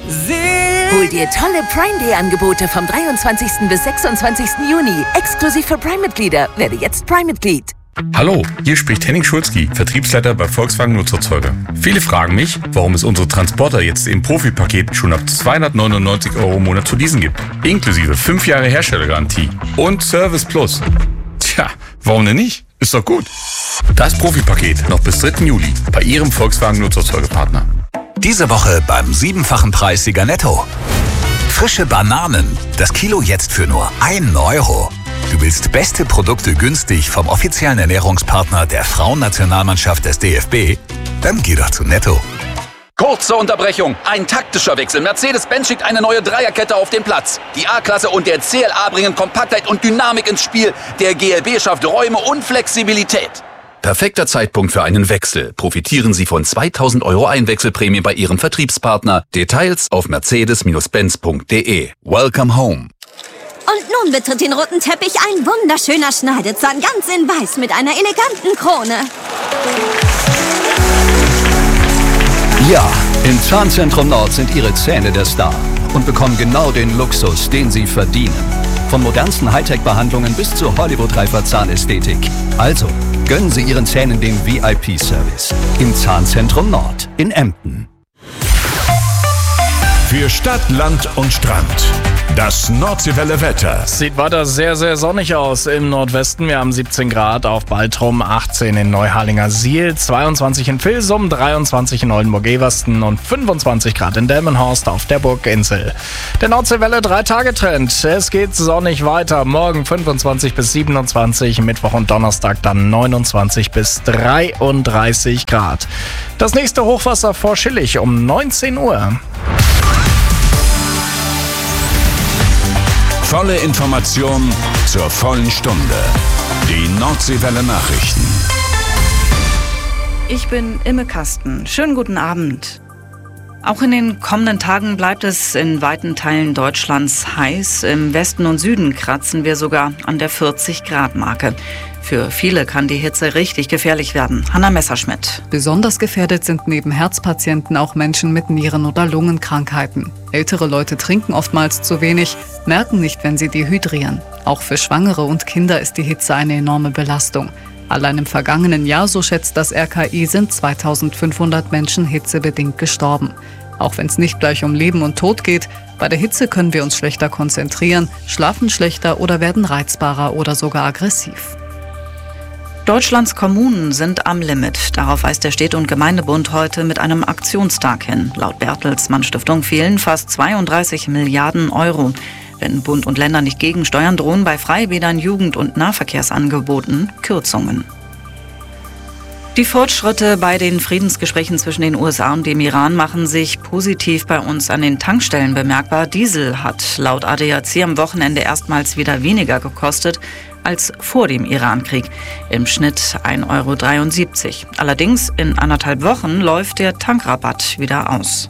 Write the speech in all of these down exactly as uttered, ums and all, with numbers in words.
Hol dir tolle Prime-Day-Angebote vom dreiundzwanzigsten bis sechsundzwanzigsten Juni. Exklusiv für Prime-Mitglieder. Werde jetzt Prime-Mitglied. Hallo, hier spricht Henning Schulzki, Vertriebsleiter bei Volkswagen Nutzerzeuger. Viele fragen mich, warum es unsere Transporter jetzt im Profi-Paket schon ab zweihundertneunundneunzig Euro im Monat zu leasen gibt. Inklusive fünf Jahre Herstellergarantie und Service Plus. Tja, warum denn nicht? Ist doch gut. Das Profi-Paket noch bis dritten Juli bei Ihrem Volkswagen Nutzerzeugerpartner. Diese Woche beim siebenfachen Preissieger Netto. Frische Bananen, das Kilo jetzt für nur einen Euro. Du willst beste Produkte günstig vom offiziellen Ernährungspartner der Frauennationalmannschaft des D F B? Dann geh doch zu Netto. Kurze Unterbrechung, ein taktischer Wechsel. Mercedes-Benz schickt eine neue Dreierkette auf den Platz. Die A-Klasse und der C L A bringen Kompaktheit und Dynamik ins Spiel. Der G L B schafft Räume und Flexibilität. Perfekter Zeitpunkt für einen Wechsel. Profitieren Sie von zweitausend Euro Einwechselprämie bei Ihrem Vertriebspartner. Details auf mercedes benz punkt de. Welcome home. Und nun betritt den roten Teppich ein wunderschöner Schneidezahn, ganz in weiß mit einer eleganten Krone. Ja, im Zahnzentrum Nord sind Ihre Zähne der Star und bekommen genau den Luxus, den Sie verdienen. Von modernsten Hightech-Behandlungen bis zur Hollywood-reifer Zahnästhetik. Also, gönnen Sie Ihren Zähnen den V I P-Service im Zahnzentrum Nord in Emden. Für Stadt, Land und Strand. Das Nordseewelle-Wetter. Sieht weiter sehr, sehr sonnig aus im Nordwesten. Wir haben siebzehn Grad auf Baltrum, achtzehn in Neuharlingersiel, zweiundzwanzig in Vilsum, dreiundzwanzig in Oldenburg-Eversten und fünfundzwanzig Grad in Delmenhorst auf der Burginsel. Der Nordseewelle drei-Tage-Trend. Es geht sonnig weiter. Morgen fünfundzwanzig bis siebenundzwanzig, Mittwoch und Donnerstag dann neunundzwanzig bis dreiunddreißig Grad. Das nächste Hochwasser vor Schillig um neunzehn Uhr. Volle Information zur vollen Stunde. Die Nordseewelle Nachrichten. Ich bin Imme Kasten. Schönen guten Abend. Auch in den kommenden Tagen bleibt es in weiten Teilen Deutschlands heiß. Im Westen und Süden kratzen wir sogar an der vierzig Grad Marke. Für viele kann die Hitze richtig gefährlich werden. Hanna Messerschmidt. Besonders gefährdet sind neben Herzpatienten auch Menschen mit Nieren- oder Lungenkrankheiten. Ältere Leute trinken oftmals zu wenig, merken nicht, wenn sie dehydrieren. Auch für Schwangere und Kinder ist die Hitze eine enorme Belastung. Allein im vergangenen Jahr, so schätzt das R K I, sind zweitausendfünfhundert Menschen hitzebedingt gestorben. Auch wenn es nicht gleich um Leben und Tod geht, bei der Hitze können wir uns schlechter konzentrieren, schlafen schlechter oder werden reizbarer oder sogar aggressiv. Deutschlands Kommunen sind am Limit. Darauf weist der Städte- und Gemeindebund heute mit einem Aktionstag hin. Laut Bertelsmann Stiftung fehlen fast zweiunddreißig Milliarden Euro. Wenn Bund und Länder nicht gegensteuern, drohen bei Freibädern, Jugend- und Nahverkehrsangeboten Kürzungen. Die Fortschritte bei den Friedensgesprächen zwischen den U S A und dem Iran machen sich positiv bei uns an den Tankstellen bemerkbar. Diesel hat laut A D A C am Wochenende erstmals wieder weniger gekostet als vor dem Irankrieg. Im Schnitt ein Euro dreiundsiebzig. Allerdings in anderthalb Wochen läuft der Tankrabatt wieder aus.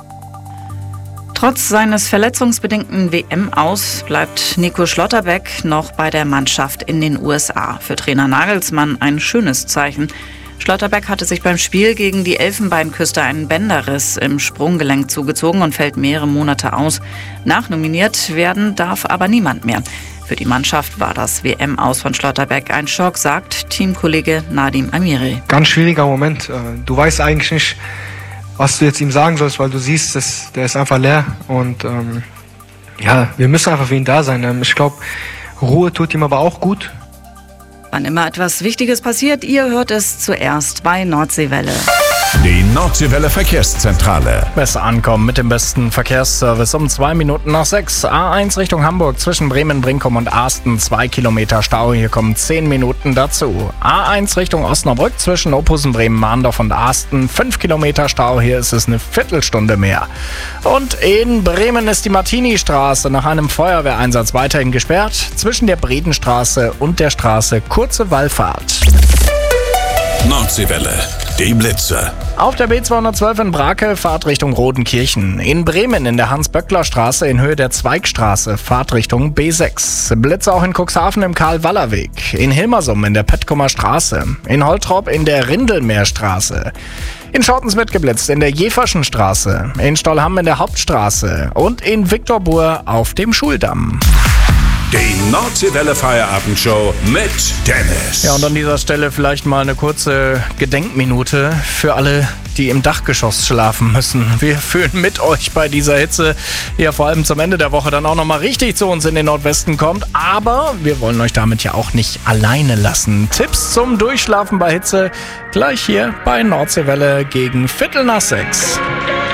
Trotz seines verletzungsbedingten W M-Aus bleibt Nico Schlotterbeck noch bei der Mannschaft in den U S A. Für Trainer Nagelsmann ein schönes Zeichen. Schlotterbeck hatte sich beim Spiel gegen die Elfenbeinküste einen Bänderriss im Sprunggelenk zugezogen und fällt mehrere Monate aus. Nachnominiert werden darf aber niemand mehr. Für die Mannschaft war das W M-Aus von Schlotterbeck ein Schock, sagt Teamkollege Nadim Amiri. Ganz schwieriger Moment. Du weißt eigentlich nicht, was du jetzt ihm sagen sollst, weil du siehst, dass der ist einfach leer. Und ähm, ja, wir müssen einfach für ihn da sein. Ich glaube, Ruhe tut ihm aber auch gut. Wann immer etwas Wichtiges passiert, ihr hört es zuerst bei Nordseewelle. Die Nordseewelle Verkehrszentrale. Besser ankommen mit dem besten Verkehrsservice um zwei Minuten nach sechs. A eins Richtung Hamburg zwischen Bremen, Brinkum und Asten. Zwei Kilometer Stau, hier kommen zehn Minuten dazu. A eins Richtung Osnabrück zwischen Ophusen, Bremen, Mahndorf und Asten. Fünf Kilometer Stau, hier ist es eine Viertelstunde mehr. Und in Bremen ist die Martini-Straße nach einem Feuerwehreinsatz weiterhin gesperrt. Zwischen der Bredenstraße und der Straße kurze Wallfahrt. Nordseewelle. Die Blitze. Auf der B zweihundertzwölf in Brake, Fahrt Richtung Rodenkirchen. In Bremen in der Hans-Böckler-Straße in Höhe der Zweigstraße, Fahrt Richtung B sechs. Blitze auch in Cuxhaven im Karl-Waller-Weg. In Hilmersum in der Pettkumer Straße. In Holtrop in der Rindelmeerstraße. In Schortens wird geblitzt, in der Jeverschen Straße, in Stollham in der Hauptstraße und in Viktorbur auf dem Schuldamm. Die Nordseewelle Feierabendshow mit Dennis. Ja, und an dieser Stelle vielleicht mal eine kurze Gedenkminute für alle, die im Dachgeschoss schlafen müssen. Wir fühlen mit euch bei dieser Hitze, die ja vor allem zum Ende der Woche dann auch nochmal richtig zu uns in den Nordwesten kommt. Aber wir wollen euch damit ja auch nicht alleine lassen. Tipps zum Durchschlafen bei Hitze gleich hier bei Nordseewelle gegen Viertel nach sechs.